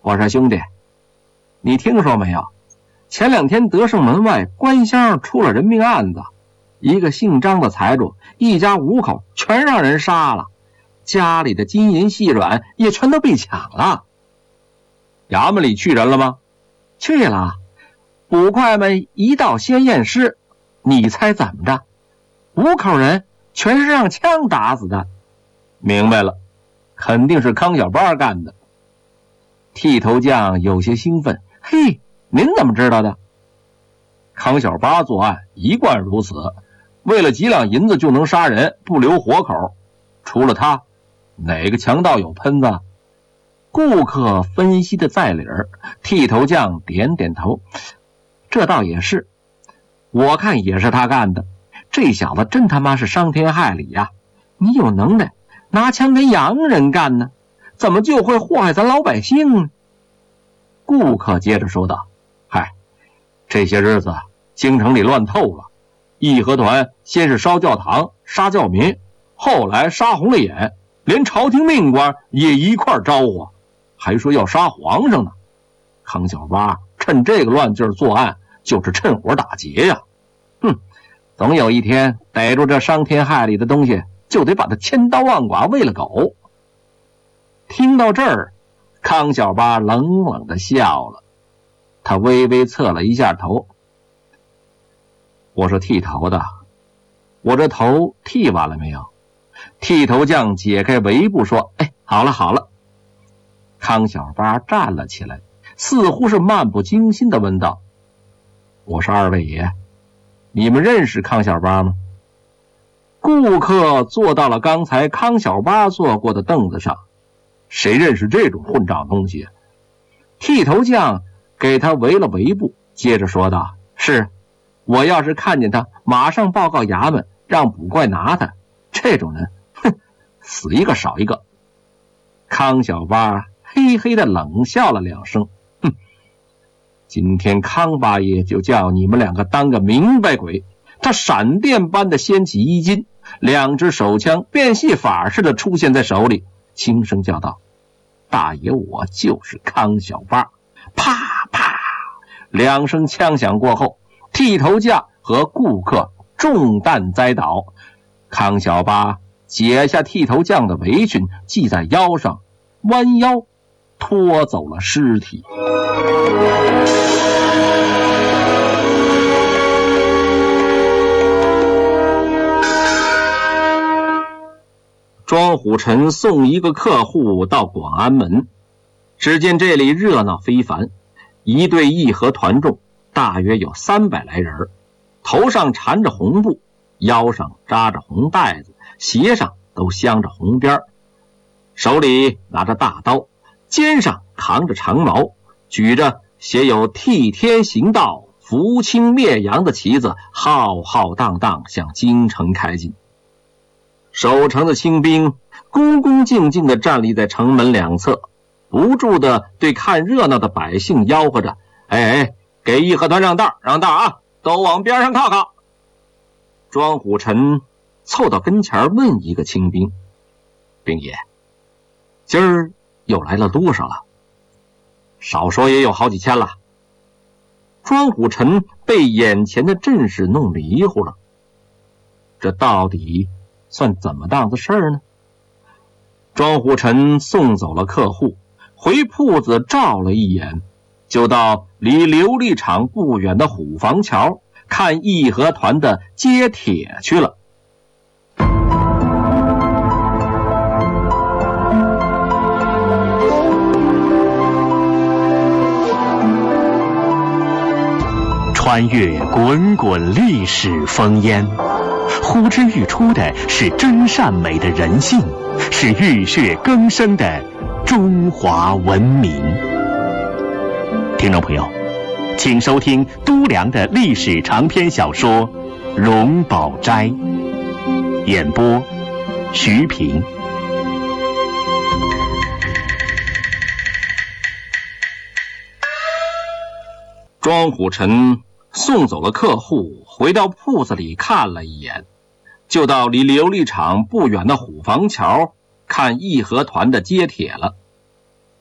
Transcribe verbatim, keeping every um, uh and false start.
我说兄弟，你听说没有？前两天德胜门外官乡出了人命案子，一个姓张的财主，一家五口全让人杀了，家里的金银细软也全都被抢了。衙门里去人了吗？去了，捕快们一到先验尸，你猜怎么着？五口人全是让枪打死的。明白了，肯定是康小八干的。剃头匠有些兴奋，嘿，您怎么知道的？康小八作案一贯如此，为了几两银子就能杀人，不留活口。除了他，哪个强盗有喷子？顾客分析的在理儿，剃头匠点点头，这倒也是，我看也是他干的。这小子真他妈是伤天害理呀！你有能耐，拿枪跟洋人干呢，怎么就会祸害咱老百姓呢？顾客接着说道：嗨，这些日子京城里乱透了，义和团先是烧教堂杀教民，后来杀红了眼，连朝廷命官也一块招呼，还说要杀皇上呢。康小八趁这个乱劲儿作案，就是趁火打劫呀！哼，总有一天逮住这伤天害理的东西，就得把他千刀万剐喂了狗。听到这儿，康小八冷冷地笑了，他微微侧了一下头。我说剃头的，我这头剃完了没有？剃头匠解开围布说：哎，好了好了。康小八站了起来，似乎是漫不经心地问道：我说二位爷，你们认识康小八吗？顾客坐到了刚才康小八坐过的凳子上。谁认识这种混账东西？剃头匠给他围了围布，接着说道：是，我要是看见他，马上报告衙门，让捕快拿他。这种人，哼，死一个少一个。康小八嘿嘿的冷笑了两声，哼，今天康八爷就叫你们两个当个明白鬼。他闪电般的掀起衣襟，两只手枪变戏法似的出现在手里，轻声叫道：大爷，我就是康小八。啪啪两声枪响过后，剃头匠和顾客中弹栽倒。康小八解下剃头匠的围裙系在腰上，弯腰拖走了尸体。庄虎臣送一个客户到广安门，只见这里热闹非凡，一队义和团众大约有三百来人，头上缠着红布，腰上扎着红带子，鞋上都镶着红边，手里拿着大刀，肩上扛着长矛，举着写有替天行道扶清灭洋的旗子，浩浩荡荡向京城开进。守城的清兵恭恭敬敬地站立在城门两侧，不住地对看热闹的百姓吆喝着：哎哎，给义和团让道让道啊，都往边上靠靠。庄虎臣凑到跟前问一个清兵：兵爷，今儿又来了多少了？少说也有好几千了。庄虎臣被眼前的阵势弄迷糊了，这到底算怎么档子事儿呢？庄虎臣送走了客户，回铺子照了一眼，就到离琉璃厂不远的虎坊桥看义和团的接帖去了。 穿越滚滚历史烽烟，呼之欲出的是真善美的人性，是浴血更生的中华文明。听众朋友，请收听都良的历史长篇小说《荣宝斋》，演播徐平。 庄虎臣送走了客户，回到铺子里看了一眼，就到离琉璃厂不远的虎坊桥看义和团的接帖了。